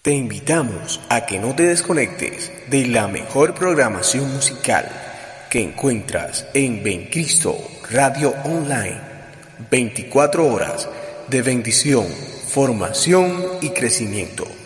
Te invitamos a que no te desconectes de la mejor programación musical que encuentras en Bencristo Radio Online. 24 horas de bendición, formación y crecimiento.